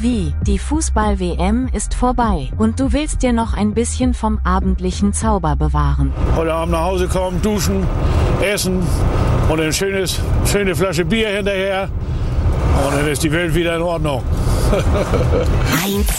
wie, die Fußball-WM ist vorbei und du willst dir noch ein bisschen vom abendlichen Zauber bewahren. Heute Abend nach Hause kommen, duschen, essen und eine schöne Flasche Bier hinterher. Und dann ist die Welt wieder in Ordnung. 1